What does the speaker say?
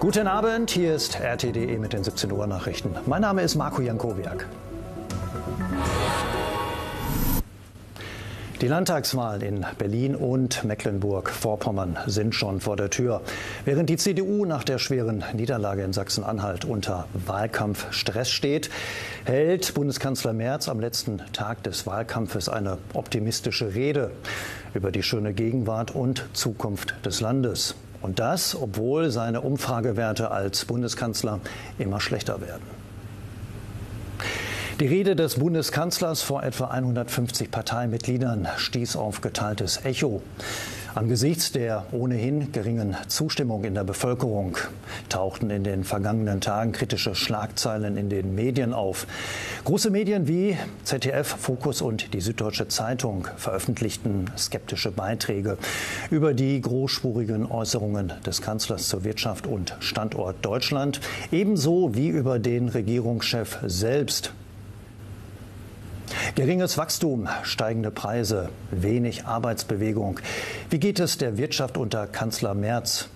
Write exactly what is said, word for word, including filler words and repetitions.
Guten Abend, hier ist R T D E mit den siebzehn Uhr Nachrichten. Mein Name ist Marco Jankowiak. Die Landtagswahlen in Berlin und Mecklenburg-Vorpommern sind schon vor der Tür. Während die C D U nach der schweren Niederlage in Sachsen-Anhalt unter Wahlkampfstress steht, hält Bundeskanzler Merz am letzten Tag des Wahlkampfes eine optimistische Rede über die schöne Gegenwart und Zukunft des Landes. Und das, obwohl seine Umfragewerte als Bundeskanzler immer schlechter werden. Die Rede des Bundeskanzlers vor etwa hundertfünfzig Parteimitgliedern stieß auf geteiltes Echo. Angesichts der ohnehin geringen Zustimmung in der Bevölkerung tauchten in den vergangenen Tagen kritische Schlagzeilen in den Medien auf. Große Medien wie Z D F, Focus und die Süddeutsche Zeitung veröffentlichten skeptische Beiträge über die großspurigen Äußerungen des Kanzlers zur Wirtschaft und Standort Deutschland, ebenso wie über den Regierungschef selbst. Geringes Wachstum, steigende Preise, wenig Arbeitsbewegung. Wie geht es der Wirtschaft unter Kanzler Merz?